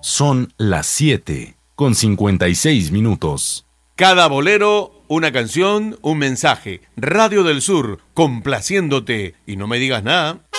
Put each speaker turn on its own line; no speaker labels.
Son las 7:56.
Cada bolero, una canción, un mensaje. Radio del Sur, complaciéndote. Y no me digas nada.